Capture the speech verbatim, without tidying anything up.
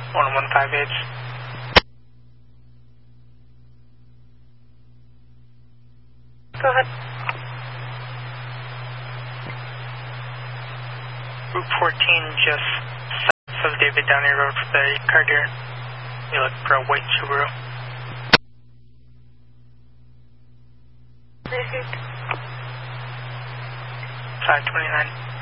one one five eight. Go ahead. Route fourteen, just south of David Downey Road for the car deer. You look for a white Subaru. five twenty-nine.